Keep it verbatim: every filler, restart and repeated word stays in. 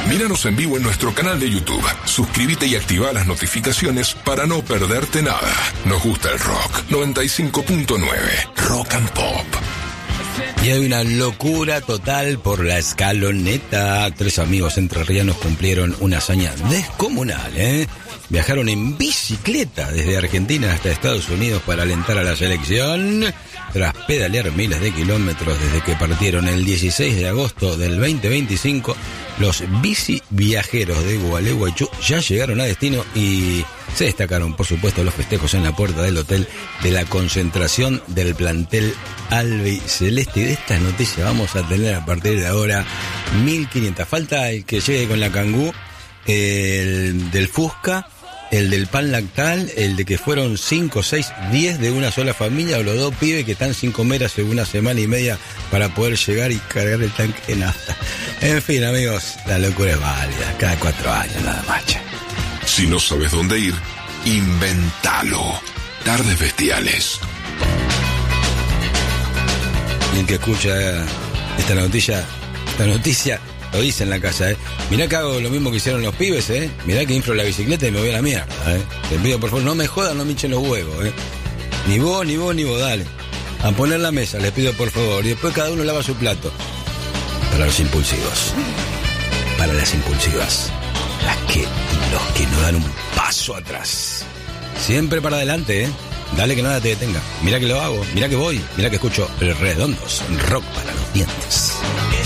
Míranos en vivo en nuestro canal de YouTube. Suscríbete y activa las notificaciones para no perderte nada. Nos gusta el rock. noventa y cinco punto nueve. Rock and Pop. Y hay una locura total por la escaloneta. Tres amigos entrerrianos cumplieron una hazaña descomunal, ¿eh? Viajaron en bicicleta desde Argentina hasta Estados Unidos para alentar a la selección. Tras pedalear miles de kilómetros desde que partieron el dieciséis de agosto del veinte veinticinco, los bici viajeros de Gualeguaychú ya llegaron a destino y se destacaron, por supuesto, los festejos en la puerta del hotel de la concentración del plantel albiceleste. Y de estas noticias vamos a tener a partir de ahora mil quinientas. Falta el que llegue con la Kangoo, el del Fusca, el del pan lactal, el de que fueron cinco, seis, diez de una sola familia, o los dos pibes que están sin comer hace una semana y media para poder llegar y cargar el tanque de nafta. En fin, amigos, la locura es válida, cada cuatro años nada más. Si no sabes dónde ir, inventalo. Tardes Bestiales. Y el que escucha esta noticia, esta noticia lo dice en la casa, ¿eh? Mirá que hago lo mismo que hicieron los pibes, ¿eh? Mirá que inflo la bicicleta y me voy a la mierda, ¿eh? Te pido, por favor, no me jodan, no me hinchen los huevos, ¿eh? Ni vos, ni vos, ni vos, dale. A poner la mesa, les pido por favor. Y después cada uno lava su plato. Para los impulsivos. Para las impulsivas. Las que, los que no dan un paso atrás. Siempre para adelante, ¿eh? Dale que nada te detenga. Mirá que lo hago, mirá que voy, mirá que escucho Redondos, rock para los dientes.